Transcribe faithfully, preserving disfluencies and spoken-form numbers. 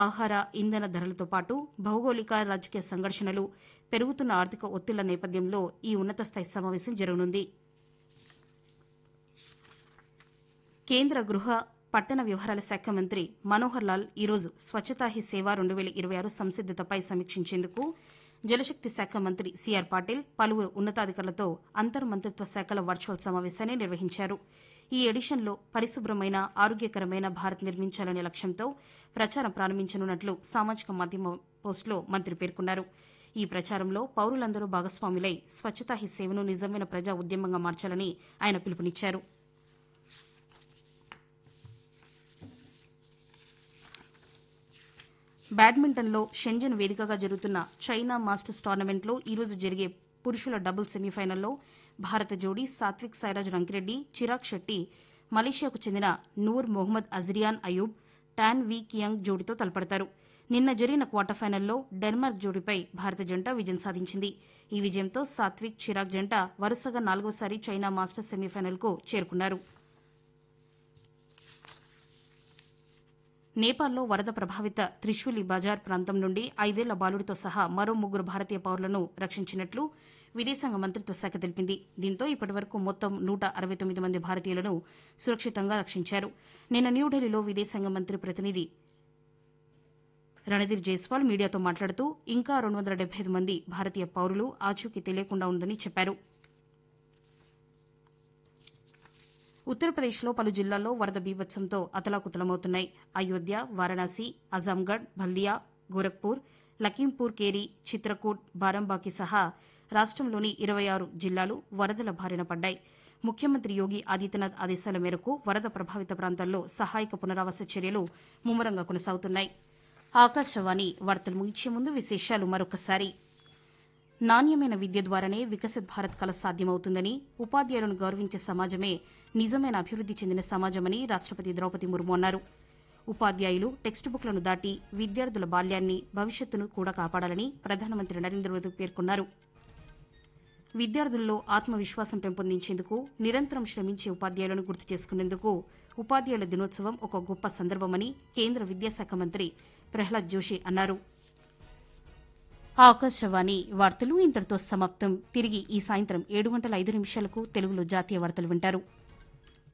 ఆహార, ఇంధన ధరలతో పాటు భౌగోళిక, రాజకీయ సంఘర్షణలు, పెరుగుతున్న ఆర్థిక ఒత్తిళ్ల నేపథ్యంలో ఈ ఉన్నతస్థాయి సమావేశం జరగనుంది. కేంద్ర గృహ, పట్టణ వ్యవహారాల శాఖ మంత్రి మనోహర్ లాల్ ఈరోజు స్వచ్ఛతా హీ సేవ రెండు వేల ఇరవై ఆరు సంసిద్దతపై సమీక్షించేందుకు జలశక్తి శాఖ మంత్రి సిఆర్ పాటిల్ పలువురు ఉన్నతాధికారులతో అంతర్ మంత్రిత్వ శాఖల వర్చువల్ సమావేశాన్ని నిర్వహించారు. ఈ ఎడిషన్లో పరిశుభ్రమైన, ఆరోగ్యకరమైన భారత్ నిర్మించాలనే లక్ష్యంతో ప్రచారం ప్రారంభించనున్నట్లు సామాజిక మాధ్యమ పోస్టులో మంత్రి పేర్కొన్నారు. ఈ ప్రచారంలో పౌరులందరూ భాగస్వాములై స్వచ్ఛతా హీ సేవను నిజమైన ప్రజా ఉద్యమంగా మార్చాలని ఆయన పిలుపునిచ్చారు. బ్యాడ్మింటన్లో షెంజన్ వేదికగా జరుగుతున్న చైనా మాస్టర్స్ టోర్నమెంట్లో ఈరోజు జరిగే పురుషుల డబుల్ సెమీఫైనల్లో భారత జోడీ సాత్విక్ సాయిరాజ్ రంకిరెడ్డి, చిరాగ్ షెట్టి మలేషియాకు చెందిన నూర్ మొహమ్మద్ అజ్రియాన్ అయూబ్, టాన్ వి కియాంగ్ జోడీతో తలపడతారు. నిన్న జరిగిన క్వార్టర్ ఫైనల్లో డెన్మార్క్ జోడీపై భారత జంట విజయం సాధించింది. ఈ విజయంతో సాత్విక్, చిరాగ్ జంట వరుసగా నాలుగోసారి చైనా మాస్టర్స్ సెమీఫైనల్కు చేరుకున్నారు. నేపాల్లో వరద ప్రభావిత త్రిశూలి బజార్ ప్రాంతం నుండి ఐదేళ్ల బాలుడితో సహా మరో ముగ్గురు భారతీయ పౌరులను రక్షించినట్లు విదేశాంగ మంత్రిత్వ శాఖ తెలిపింది. దీంతో ఇప్పటివరకు మొత్తం నూట అరవై తొమ్మిది మంది భారతీయులను సురక్షితంగా రక్షించారు. నిన్న న్యూఢిల్లీలో విదేశాంగ మంత్రి ప్రతినిధి రణధీర్ జైస్వాల్ మీడియాతో మాట్లాడుతూ ఇంకా రెండు వందల డెబ్బై ఐదు మంది భారతీయ పౌరులు ఆచూకీ తెలియకుండా ఉందని చెప్పారు. ఉత్తరప్రదేశ్లో పలు జిల్లాల్లో వరద బీభత్సంతో అతలాకుతలమవుతున్నాయి. అయోధ్య, వారణాసి, అజాంగఢ్, బల్దియా, గోరఖ్పూర్, లఖీంపూర్ కేరి, చిత్రకూట్, బారంబాకి సహా రాష్టంలోని ఇరవై ఆరు జిల్లాలు వరదల బారిన పడ్డాయి. ముఖ్యమంత్రి యోగి ఆదిత్యనాథ్ ఆదేశాల మేరకు వరద ప్రభావిత ప్రాంతాల్లో సహాయక పునరావాస చర్యలు ముమ్మరంగా కొనసాగుతున్నాయి. ఆకాశవాణి వార్తలు ముగించే ముందు విశేషాలు మరొకసారి. నాణ్యమైన విద్య ద్వారానే వికసిత్ భారత్ కల సాధ్యమవుతుందని, ఉపాధ్యాయులను గౌరవించే సమాజమే నిజమైన అభివృద్ది చెందిన సమాజమని రాష్టపతి ద్రౌపది ముర్ము అన్నారు. ఉపాధ్యాయులు టెక్స్ట్ బుక్లను దాటి విద్యార్థుల బాల్యాన్ని, భవిష్యత్తును కూడా కాపాడాలని ప్రధానమంత్రి నరేంద్ర మోదీ పేర్కొన్నారు. విద్యార్థుల్లో ఆత్మవిశ్వాసం పెంపొందించేందుకు నిరంతరం శ్రమించే ఉపాధ్యాయులను గుర్తు చేసుకునేందుకు ఉపాధ్యాయుల దినోత్సవం ఒక గొప్ప సందర్భమని కేంద్ర విద్యాశాఖ మంత్రి ప్రహ్లాద్ జోషి అన్నారు. ఆకాశవాణి వార్తలు ఇంతటితో సమాప్తం. తిరిగి ఈ సాయంత్రం ఏడు గంటల ఐదు నిమిషాలకు తెలుగులో జాతీయ వార్తలు వింటారు.